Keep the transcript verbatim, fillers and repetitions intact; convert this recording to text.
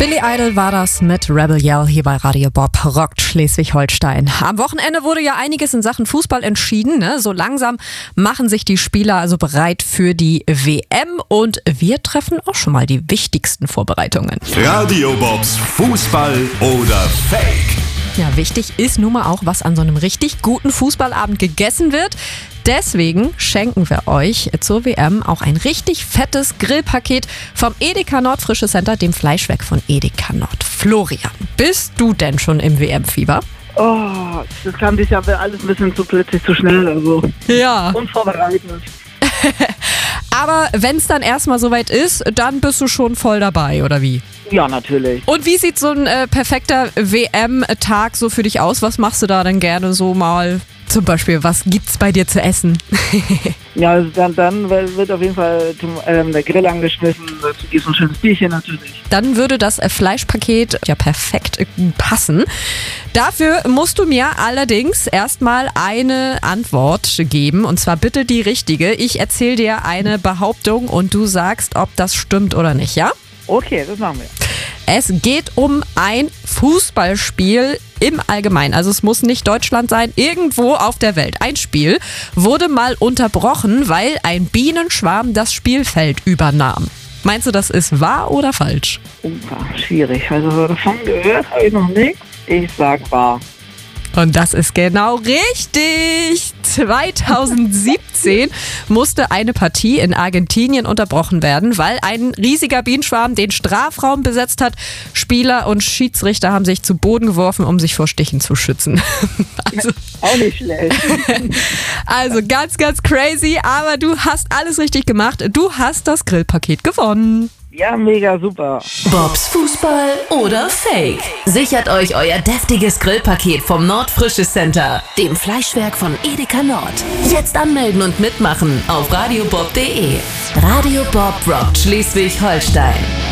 Billy Idol war das mit Rebel Yell hier bei Radio Bob rockt Schleswig-Holstein. Am Wochenende wurde ja einiges in Sachen Fußball entschieden. Ne? So langsam machen sich die Spieler also bereit für die W M und wir treffen auch schon mal die wichtigsten Vorbereitungen. Radio Bobs Fußball oder Fake. Ja, wichtig ist nun mal auch, was an so einem richtig guten Fußballabend gegessen wird. Deswegen schenken wir euch zur W M auch ein richtig fettes Grillpaket vom Edeka Nord Frische Center, dem Fleischwerk von Edeka Nord. Florian, bist du denn schon im W M-Fieber? Oh, das kam dich aber alles ein bisschen zu plötzlich zu schnell, also ja. Unvorbereitet. Aber wenn es dann erstmal soweit ist, dann bist du schon voll dabei, oder wie? Ja, natürlich. Und wie sieht so ein äh, perfekter W M-Tag so für dich aus? Was machst du da denn gerne so mal? Zum Beispiel, was gibt's bei dir zu essen? Ja, also dann, dann wird auf jeden Fall zum, ähm, der Grill angeschmissen, dazu gibt es ein schönes Bierchen natürlich. Dann würde das äh, Fleischpaket ja perfekt äh, passen. Dafür musst du mir allerdings erstmal eine Antwort geben, und zwar bitte die richtige. Ich erzähle dir eine Behauptung und du sagst, ob das stimmt oder nicht, ja? Okay, das machen wir. Es geht um ein Fußballspiel im Allgemeinen. Also es muss nicht Deutschland sein, irgendwo auf der Welt. Ein Spiel wurde mal unterbrochen, weil ein Bienenschwarm das Spielfeld übernahm. Meinst du, das ist wahr oder falsch? Ufa, schwierig. Also davon gehört habe ich noch nichts. Ich sag wahr. Und das ist genau richtig. zweitausendsiebzehn musste eine Partie in Argentinien unterbrochen werden, weil ein riesiger Bienenschwarm den Strafraum besetzt hat. Spieler und Schiedsrichter haben sich zu Boden geworfen, um sich vor Stichen zu schützen. Also, auch nicht schlecht. Also ganz, ganz crazy, aber du hast alles richtig gemacht. Du hast das Grillpaket gewonnen. Ja, mega super. Bobs Fußball oder Fake. Sichert euch euer deftiges Grillpaket vom Nordfrische Center, dem Fleischwerk von Edeka Nord. Jetzt anmelden und mitmachen auf radiobob punkt de. Radio Bob rockt Schleswig-Holstein.